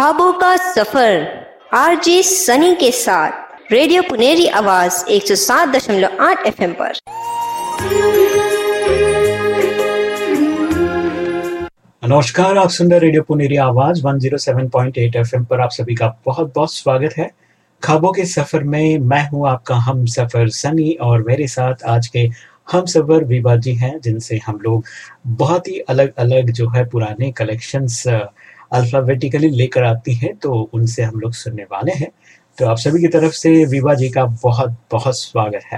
ख्वाबों का सफर आरजे सनी के साथ रेडियो पुनेरी आवाज 107.8 FM पर। नमस्कार, आप सुन रहे रेडियो पुनेरी आवाज 107.8 FM पर। आप सभी का बहुत बहुत स्वागत है ख्वाबों के सफर में। मैं हूं आपका हम सफर सनी और मेरे साथ आज के हम सफर विभा जी हैं, जिनसे हम लोग बहुत ही अलग अलग जो है पुराने कलेक्शंस अल्फाबेटिकली लेकर आती हैं, तो उनसे हम लोग सुनने वाले हैं। तो आप सभी की तरफ से विभा जी का बहुत बहुत स्वागत है।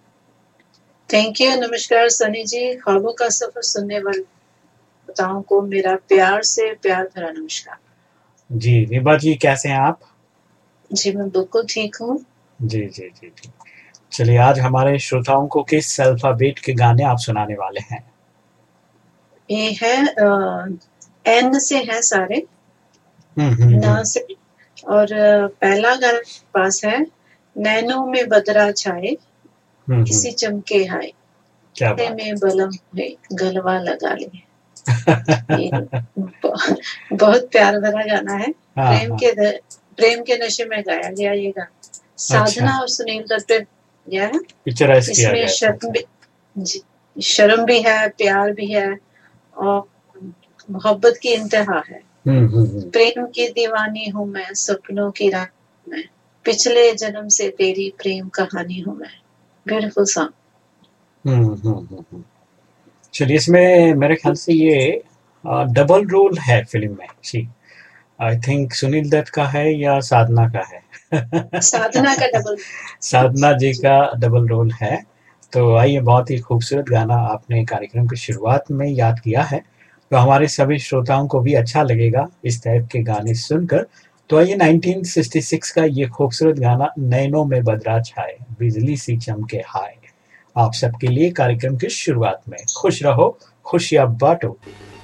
Thank you. नमस्कार सनी जी। ख्वाबों का सफर सुनने वाले श्रोताओं को मेरा प्यार से प्यार भरा नमस्कार। जी विभा जी, कैसे हैं आप? जी मैं बिल्कुल ठीक हूँ। जी जी जी जी। चलिए, आज हमारे श्रोताओं को किस अल्फाबेट के गाने आप सुनाने वाले हैं? ये है एन से है सारे, ना से। और पहला गाना पास है नैनों में बदरा छाए, किसी चमके हाय, क्या बात में बलम है गलवा लगा ले। ये बहुत प्यार भरा गाना है। प्रेम के नशे में गाया गया ये गाना। साधना और सुनील दत्त पे गया है। पिक्चराइज किया गया इसमें शर्म भी है, प्यार भी है और मोहब्बत की इंतहा है। प्रेम की दीवानी हूँ मैं, सपनों की राह में, पिछले जन्म से तेरी प्रेम कहानी हूँ मैं। Beautiful song. चलिए, इसमें मेरे ख्याल से ये डबल रोल है फिल्म में। जी, आई थिंक सुनील दत्त का है या साधना का है? साधना का डबल साधना जी का डबल रोल है। तो आइए, बहुत ही खूबसूरत गाना आपने कार्यक्रम की शुरुआत में याद किया है, तो हमारे सभी श्रोताओं को भी अच्छा लगेगा इस टाइप के गाने सुनकर। तो आइए, 1966 का ये खूबसूरत गाना नैनों में बदरा छाए, बिजली सी चमके हाय, आप सबके लिए कार्यक्रम की शुरुआत में। खुश रहो, खुशियां बांटो।